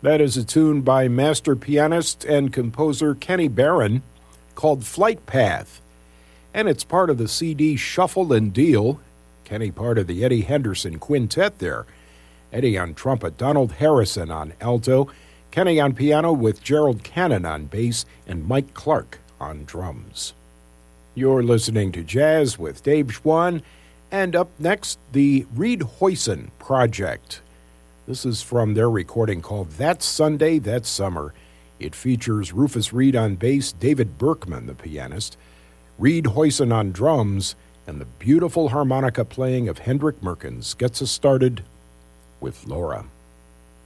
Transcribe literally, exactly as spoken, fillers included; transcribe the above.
That is a tune by master pianist and composer Kenny Barron called Flight Path, and it's part of the C D Shuffle and Deal. Kenny part of the Eddie Henderson Quintet there. Eddie on trumpet, Donald Harrison on alto, Kenny on piano with Gerald Cannon on bass, and Mike Clark on drums. You're listening to Jazz with Dave Schwann, and up next, the Reed Hoyson Project. This is from their recording called That Sunday, That Summer. It features Rufus Reed on bass, David Berkman, the pianist, Reed Hoyson on drums, and the beautiful harmonica playing of Hendrik Merkens gets us started with Laura.